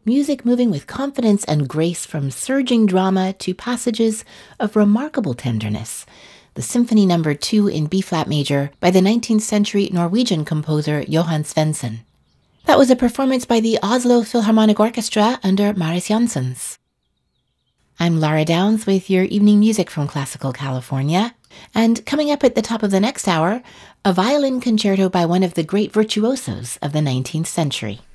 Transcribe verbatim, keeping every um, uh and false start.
music moving with confidence and grace from surging drama to passages of remarkable tenderness. The Symphony Number two in B-flat major by the nineteenth century Norwegian composer Johan Svensson. That was a performance by the Oslo Philharmonic Orchestra under Mariss Jansons. I'm Lara Downs with your evening music from Classical California. And coming up at the top of the next hour, a violin concerto by one of the great virtuosos of the nineteenth century.